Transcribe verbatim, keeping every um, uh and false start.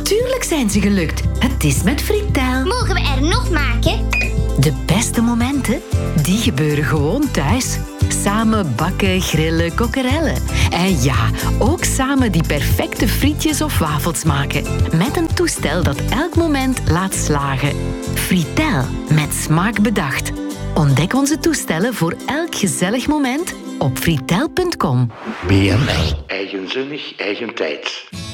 Natuurlijk zijn ze gelukt. Het is met Fritel. Mogen we er nog maken? De beste momenten, die gebeuren gewoon thuis. Samen bakken, grillen, kokkerellen. En ja, ook samen die perfecte frietjes of wafels maken. Met een toestel dat elk moment laat slagen. Fritel, met smaak bedacht. Ontdek onze toestellen voor elk gezellig moment op fritel punt com. B M L. Eigenzinnig, eigentijds.